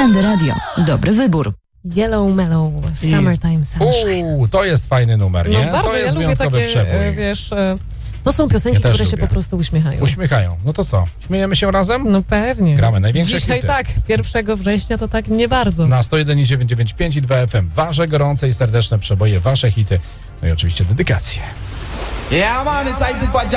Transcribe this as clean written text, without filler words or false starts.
Weekendy Radio. Dobry wybór. Yellow Mellow, Summertime Sunshine. To jest fajny numer, nie? No bardzo, to jest ja lubię wyjątkowy takie, przebój. wiesz, to są piosenki, które się po prostu uśmiechają. Uśmiechają. No to co? Śmiejemy się razem? No pewnie. Gramy największe Dzisiaj hity. tak, 1 września to tak nie bardzo. Na 101,995 i 2 FM. Wasze gorące i serdeczne przeboje, wasze hity. No i oczywiście dedykacje. Yeah, man, it's like the